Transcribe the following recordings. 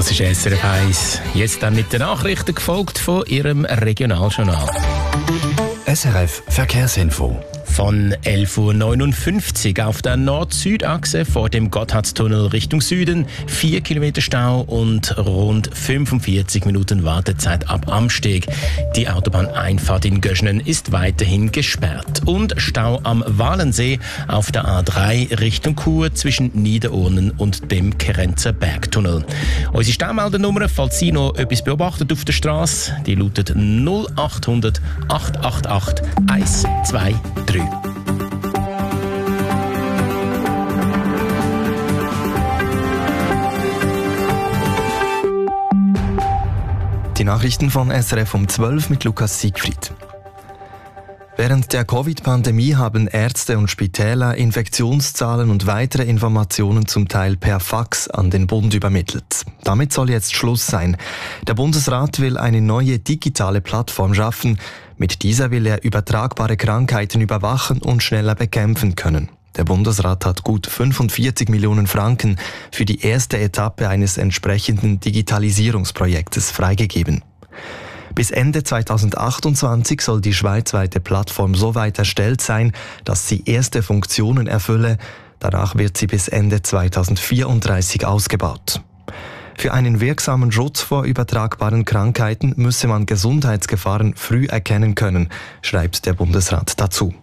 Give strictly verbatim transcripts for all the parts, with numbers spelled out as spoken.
Das ist S R F eins. Jetzt dann mit den Nachrichten gefolgt von Ihrem Regionaljournal. S R F Verkehrsinfo. Von elf Uhr neunundfünfzig auf der Nord-Süd-Achse vor dem Gotthardstunnel Richtung Süden vier Kilometer Stau und rund fünfundvierzig Minuten Wartezeit ab Amsteg. Die Autobahneinfahrt in Göschenen ist weiterhin gesperrt. Und Stau am Walensee auf der A drei Richtung Chur zwischen Niederurnen und dem Kerenzer Bergtunnel. Unsere Staumeldernummer, falls Sie noch etwas beobachtet auf der Straße, die lautet null acht hundert acht acht acht eins zwei drei. Die Nachrichten von S R F um zwölf mit Lukas Siegfried. Während der Covid-Pandemie haben Ärzte und Spitäler Infektionszahlen und weitere Informationen zum Teil per Fax an den Bund übermittelt. Damit soll jetzt Schluss sein. Der Bundesrat will eine neue digitale Plattform schaffen. Mit dieser will er übertragbare Krankheiten überwachen und schneller bekämpfen können. Der Bundesrat hat gut fünfundvierzig Millionen Franken für die erste Etappe eines entsprechenden Digitalisierungsprojektes freigegeben. Bis Ende zweitausendachtundzwanzig soll die schweizweite Plattform so weit erstellt sein, dass sie erste Funktionen erfülle. Danach wird sie bis Ende zweitausendvierunddreißig ausgebaut. Für einen wirksamen Schutz vor übertragbaren Krankheiten müsse man Gesundheitsgefahren früh erkennen können, schreibt der Bundesrat dazu.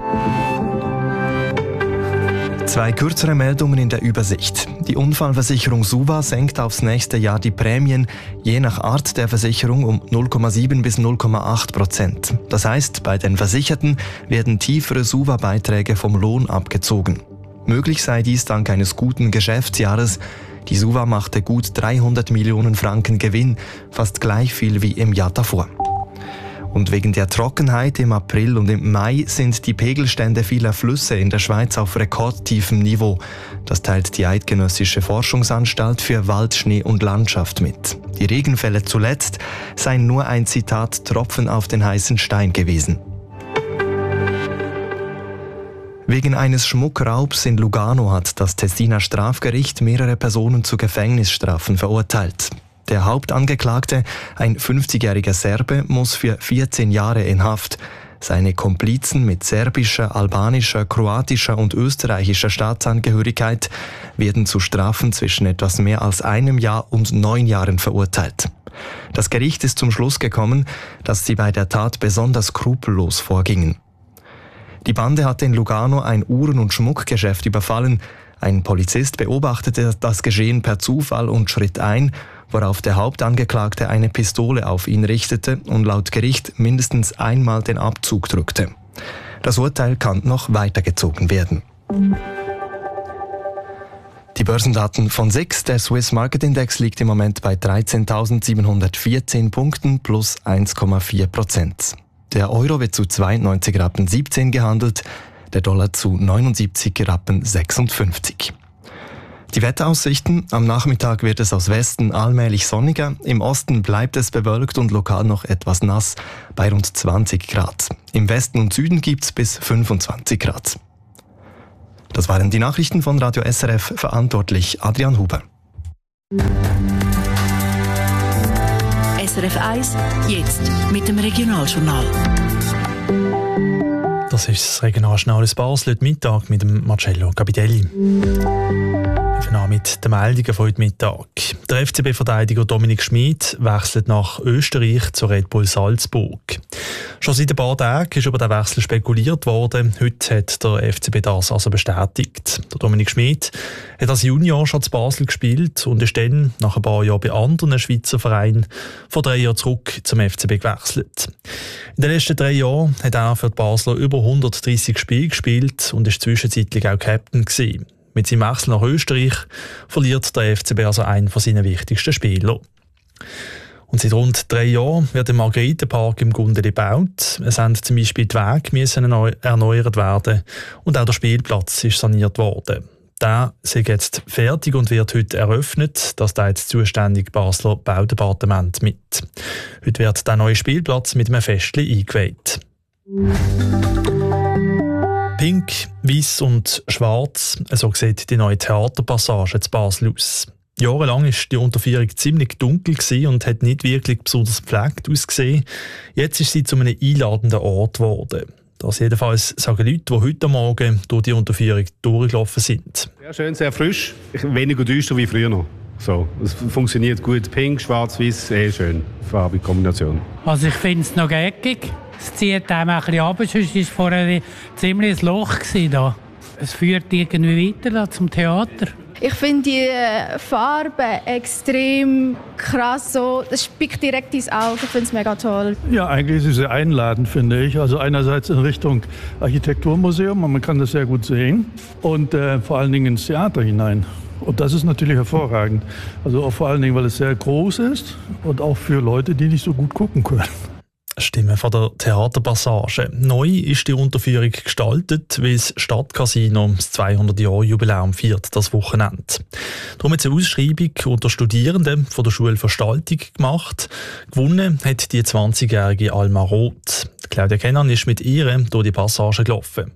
Zwei kürzere Meldungen in der Übersicht. Die Unfallversicherung SUVA senkt aufs nächste Jahr die Prämien, je nach Art der Versicherung um null Komma sieben bis null Komma acht Prozent. Das heißt, bei den Versicherten werden tiefere SUVA-Beiträge vom Lohn abgezogen. Möglich sei dies dank eines guten Geschäftsjahres. Die SUVA machte gut dreihundert Millionen Franken Gewinn, fast gleich viel wie im Jahr davor. Und wegen der Trockenheit im April und im Mai sind die Pegelstände vieler Flüsse in der Schweiz auf rekordtiefem Niveau. Das teilt die Eidgenössische Forschungsanstalt für Wald, Schnee und Landschaft mit. Die Regenfälle zuletzt seien nur ein Zitat Tropfen auf den heißen Stein gewesen. Wegen eines Schmuckraubs in Lugano hat das Tessiner Strafgericht mehrere Personen zu Gefängnisstrafen verurteilt. Der Hauptangeklagte, ein fünfzigjähriger Serbe, muss für vierzehn Jahre in Haft. Seine Komplizen mit serbischer, albanischer, kroatischer und österreichischer Staatsangehörigkeit werden zu Strafen zwischen etwas mehr als einem Jahr und neun Jahren verurteilt. Das Gericht ist zum Schluss gekommen, dass sie bei der Tat besonders skrupellos vorgingen. Die Bande hatte in Lugano ein Uhren- und Schmuckgeschäft überfallen. Ein Polizist beobachtete das Geschehen per Zufall und schritt ein, worauf der Hauptangeklagte eine Pistole auf ihn richtete und laut Gericht mindestens einmal den Abzug drückte. Das Urteil kann noch weitergezogen werden. Die Börsendaten von S I X, der Swiss Market Index, liegt im Moment bei dreizehntausendsiebenhundertvierzehn Punkten plus eins Komma vier Prozent. Der Euro wird zu zweiundneunzig Rappen siebzehn gehandelt, der Dollar zu neunundsiebzig Rappen sechsundfünfzig. Die Wetteraussichten: Am Nachmittag wird es aus Westen allmählich sonniger, im Osten bleibt es bewölkt und lokal noch etwas nass bei rund zwanzig Grad. Im Westen und Süden gibt's bis fünfundzwanzig Grad. Das waren die Nachrichten von Radio S R F, verantwortlich Adrian Huber. S R F eins, jetzt mit dem Regionaljournal. Das ist das Regionaljournal aus Basel, heute Mittag mit dem Marcello Capitelli. An mit den Meldungen von heute Mittag. Der F C B-Verteidiger Dominik Schmid wechselt nach Österreich zu Red Bull Salzburg. Schon seit ein paar Tagen ist über den Wechsel spekuliert worden. Heute hat der F C B das also bestätigt. Der Dominik Schmid hat als Junior schon zu Basel gespielt und ist dann nach ein paar Jahren bei anderen Schweizer Vereinen vor drei Jahren zurück zum F C B gewechselt. In den letzten drei Jahren hat er für die Basler über hundertdreissig Spiele gespielt und ist zwischenzeitlich auch Captain gewesen. Mit seinem Wechsel nach Österreich verliert der F C B also einen von seinen wichtigsten Spielern. Und seit rund drei Jahren wird der Margaretenpark im Gundeli gebaut. Es mussten zum Beispiel die Wege müssen erneuert werden und auch der Spielplatz ist saniert worden. Der ist jetzt fertig und wird heute eröffnet. Das teilt das zuständige Basler Baudepartement mit. Heute wird der neue Spielplatz mit einem Festchen eingeweiht. Pink, Weiss und Schwarz, so sieht die neue Theaterpassage zu Basel aus. Jahrelang war die Unterführung ziemlich dunkel und hat nicht wirklich besonders gepflegt ausgesehen. Jetzt ist sie zu einem einladenden Ort geworden. Das jedenfalls sagen Leute, die heute Morgen durch die Unterführung durchgelaufen sind. Sehr schön, sehr frisch, weniger düster wie früher noch. So, es funktioniert gut. Pink, schwarz, weiß, eh schön. Farbige Kombination. Also ich finde es noch geckig. Es zieht einem ein bisschen runter, sonst war es vorher ziemlich ein Loch da. Es führt irgendwie weiter zum Theater. Ich finde die Farben extrem krass. So. Das spickt direkt ins Auge. Ich finde es mega toll. Ja, eigentlich ist sie sehr einladend, finde ich. Also einerseits in Richtung Architekturmuseum, und man kann das sehr gut sehen. Und äh, vor allen Dingen ins Theater hinein. Und das ist natürlich hervorragend. Also auch vor allen Dingen, weil es sehr groß ist und auch für Leute, die nicht so gut gucken können. Stimme von der Theaterpassage. Neu ist die Unterführung gestaltet, weil das Stadtcasino das zweihundert-Jahr-Jubiläum feiert das Wochenende. Darum hat es eine Ausschreibung unter Studierenden von der Schule Verstaltung gemacht. Gewonnen hat die zwanzigjährige Alma Roth. Claudia Kennan ist mit ihr durch die Passage gelaufen.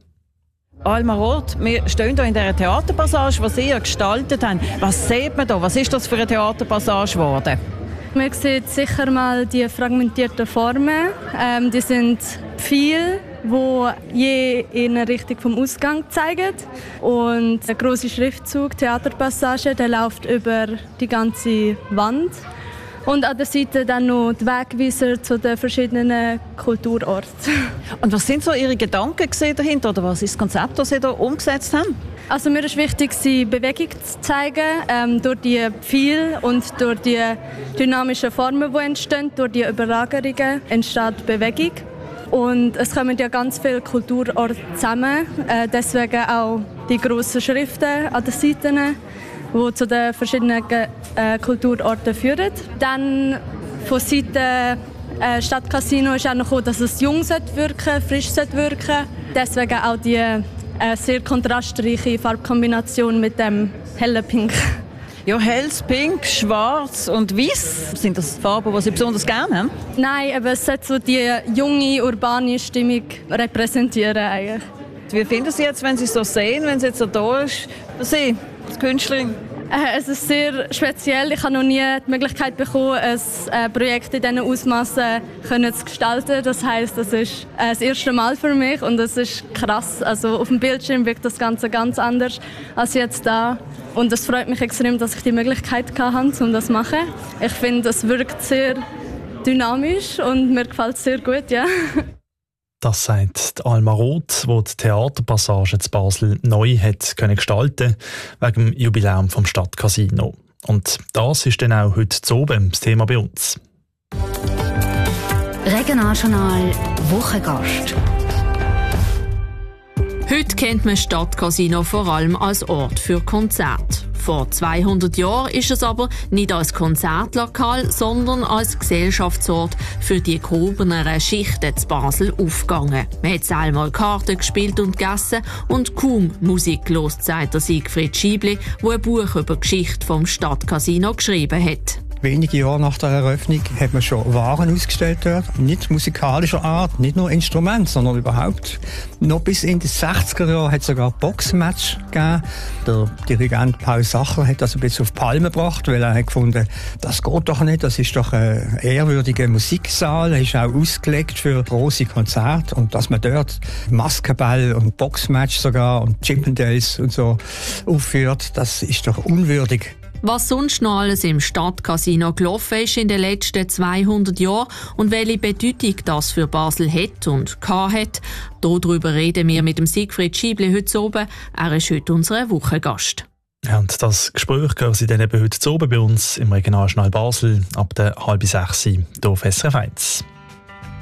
Alma Roth, wir stehen hier in dieser Theaterpassage, die Sie gestaltet haben. Was sieht man da? Was ist das für eine Theaterpassage geworden? Man sieht sicher mal die fragmentierten Formen. Ähm, die sind viel, die je in eine Richtung vom Ausgang zeigen. Und der grosse Schriftzug Theaterpassage, der läuft über die ganze Wand. Und an der Seite dann noch die Wegweiser zu den verschiedenen Kulturorten. Und was sind so Ihre Gedanken dahinter? Oder was ist das Konzept, das Sie hier umgesetzt haben? Also mir ist wichtig, Bewegung zu zeigen. Ähm, durch die Pfeile und durch die dynamischen Formen, die entstehen, durch die Überlagerungen entsteht Bewegung. Und es kommen ja ganz viele Kulturorte zusammen. Äh, deswegen auch die grossen Schriften an den Seiten, die zu den verschiedenen äh, Kulturorten führen. Dann von Seiten äh, Stadtcasino ist auch noch gekommen, dass es jung wirken, frisch wirken. Deswegen auch die äh, sehr kontrastreiche Farbkombination mit dem hellen Pink. Ja, helles Pink, schwarz und weiß. Sind das Farben, die Sie besonders gerne haben? Nein, aber es sollte so die junge, urbane Stimmung repräsentieren eigentlich. Wie finden Sie jetzt, wenn Sie es so sehen, wenn Sie jetzt so da ist? Sie, als Künstlerin? Äh, es ist sehr speziell. Ich habe noch nie die Möglichkeit bekommen, ein äh, Projekt in diesen Ausmaßen zu gestalten. Das heisst, das ist äh, das erste Mal für mich und es ist krass. Also auf dem Bildschirm wirkt das Ganze ganz anders als jetzt da. Und es freut mich extrem, dass ich die Möglichkeit hatte, um das zu machen. Ich finde, es wirkt sehr dynamisch und mir gefällt es sehr gut, ja. Das sagt Alma Roth, die die Theaterpassage in Basel neu hat können gestalten wegen dem Jubiläum vom Stadtcasino. Und das ist dann auch heute zu oben das Thema bei uns. Regionaljournal Wochengast. Heute kennt man Stadtcasino vor allem als Ort für Konzerte. Vor zweihundert Jahren ist es aber nicht als Konzertlokal, sondern als Gesellschaftsort für die gehobeneren Schichten zu Basel aufgegangen. Man hat einmal Karten gespielt und gegessen und kaum Musik gehört, sagt der Siegfried Schiebli, der ein Buch über die Geschichte vom Stadtcasino geschrieben hat. Wenige Jahre nach der Eröffnung hat man schon Waren ausgestellt dort. Nicht musikalischer Art, nicht nur Instrumente, sondern überhaupt. Noch bis in die sechziger Jahre hat es sogar Boxmatch gegeben. Der Dirigent Paul Sacher hat das ein bisschen auf die Palme gebracht, weil er hat gefunden, das geht doch nicht, das ist doch ein ehrwürdiger Musiksaal. Er ist auch ausgelegt für grosse Konzerte. Und dass man dort Maskenball und Boxmatch sogar und Chippendales und so aufführt, das ist doch unwürdig. Was sonst noch alles im Stadtcasino gelaufen ist in den letzten zweihundert Jahren und welche Bedeutung das für Basel hat und hat, darüber reden wir mit dem Siegfried Schiebli heute oben. Er ist heute unser Wochengast. Ja, und das Gespräch hören Sie dann eben heute oben bei uns im Regionaljournal Basel ab der halb sechs hier auf S R F eins.